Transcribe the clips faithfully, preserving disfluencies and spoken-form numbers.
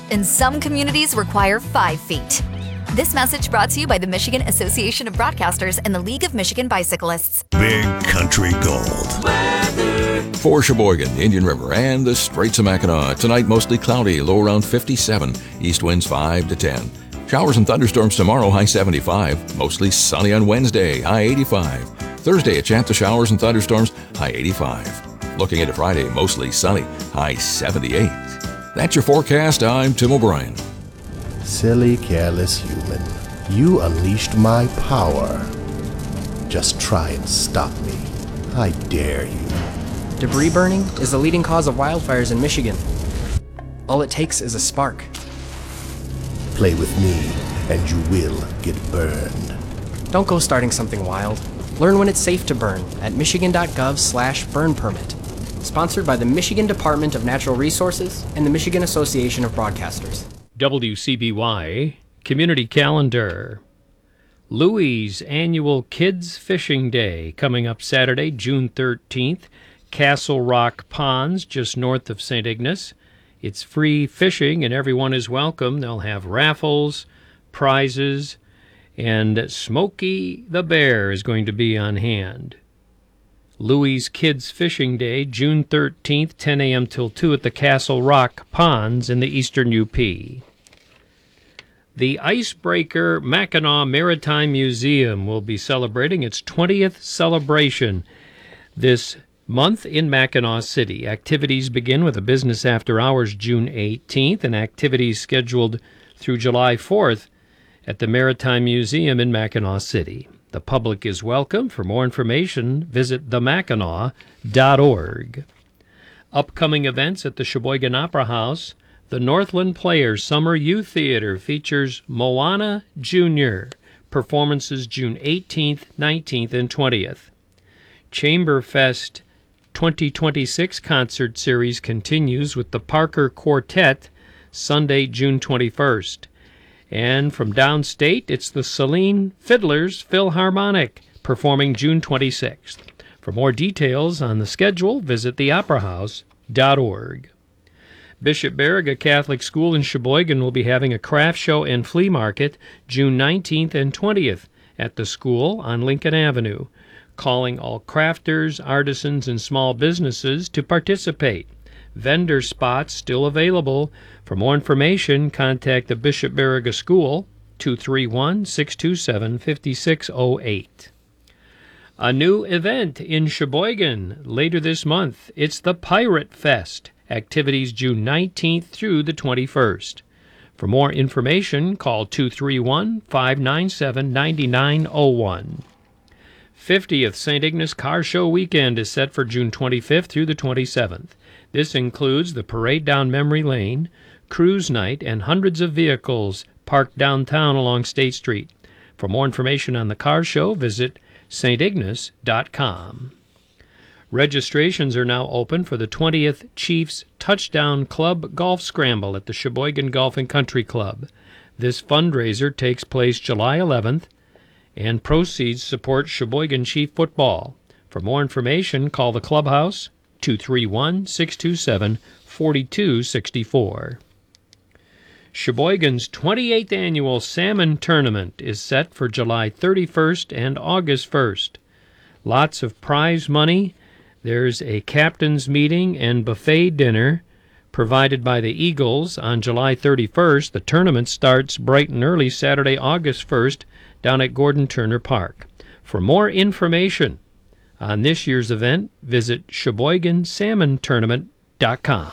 and some communities require five feet. This message brought to you by the Michigan Association of Broadcasters and the League of Michigan Bicyclists. Big Country Gold. Weather. For Sheboygan, Indian River, and the Straits of Mackinac, tonight mostly cloudy, low around fifty-seven, east winds five to ten. Showers and thunderstorms tomorrow, high seventy-five, mostly sunny on Wednesday, high eighty-five. Thursday, a chance of showers and thunderstorms, high eighty-five. Looking into Friday, mostly sunny, high seventy-eight. That's your forecast. I'm Tim O'Brien. Silly, careless human. You unleashed my power. Just try and stop me. I dare you. Debris burning is the leading cause of wildfires in Michigan. All it takes is a spark. Play with me, and you will get burned. Don't go starting something wild. Learn when it's safe to burn at michigan.gov slash burn permit. Sponsored by the Michigan Department of Natural Resources and the Michigan Association of Broadcasters. W C B Y Community Calendar. Louis' annual Kids Fishing Day coming up Saturday, June thirteenth. Castle Rock Ponds, just north of Saint Ignace. It's free fishing and everyone is welcome. They'll have raffles, prizes, and Smokey the Bear is going to be on hand. Louis' Kids Fishing Day, June thirteenth, ten a.m. till two at the Castle Rock Ponds in the eastern U P. The Icebreaker Mackinac Maritime Museum will be celebrating its twentieth celebration this month in Mackinac City. Activities begin with a business after hours June eighteenth and activities scheduled through July fourth at the Maritime Museum in Mackinac City. The public is welcome. For more information, visit the mackinac dot org. Upcoming events at the Sheboygan Opera House. The Northland Players Summer Youth Theater features Moana Junior Performances June eighteenth, nineteenth, and twentieth. Chamberfest twenty twenty-six concert series continues with the Parker Quartet Sunday, June twenty-first. And from downstate, it's the Saline Fiddlers Philharmonic performing June twenty-sixth. For more details on the schedule, visit the opera house dot org. Bishop Baraga Catholic School in Sheboygan will be having a craft show and flea market June nineteenth and twentieth at the school on Lincoln Avenue, calling all crafters, artisans, and small businesses to participate. Vendor spots still available. For more information, contact the Bishop Baraga School, two three one, six two seven, five six zero eight. A new event in Sheboygan later this month. It's the Pirate Fest. Activities June nineteenth through the twenty-first. For more information, call two three one, five nine seven, nine nine zero one. fiftieth Saint Ignace Car Show Weekend is set for June twenty-fifth through the twenty-seventh. This includes the parade down Memory Lane, cruise night, and hundreds of vehicles parked downtown along State Street. For more information on the car show, visit st ignace dot com. Registrations are now open for the twentieth Chiefs Touchdown Club Golf Scramble at the Sheboygan Golf and Country Club. This fundraiser takes place July eleventh, and proceeds support Sheboygan Chief football. For more information, call the clubhouse, two three one, six two seven, four two six four. Sheboygan's twenty-eighth Annual Salmon Tournament is set for July thirty-first and August first. Lots of prize money. There's a captain's meeting and buffet dinner provided by the Eagles on July thirty-first. The tournament starts bright and early Saturday, August first, down at Gordon Turner Park. For more information on this year's event, visit sheboygan salmon tournament dot com.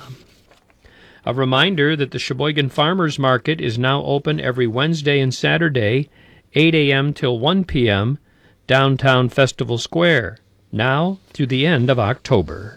A reminder that the Sheboygan Farmers Market is now open every Wednesday and Saturday, eight a.m. till one p.m., downtown Festival Square, now through the end of October.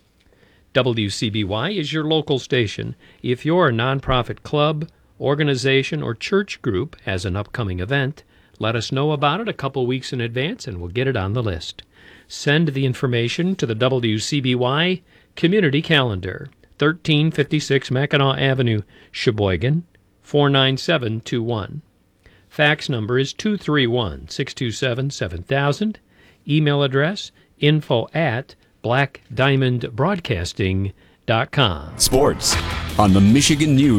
W C B Y is your local station. If your nonprofit club, organization, or church group has an upcoming event, let us know about it a couple weeks in advance and we'll get it on the list. Send the information to the W C B Y Community Calendar, thirteen fifty-six Mackinac Avenue, Sheboygan, four nine seven two one. Fax number is two three one, six two seven, seven thousand. Email address, info at black diamond broadcasting dot com. Sports on the Michigan News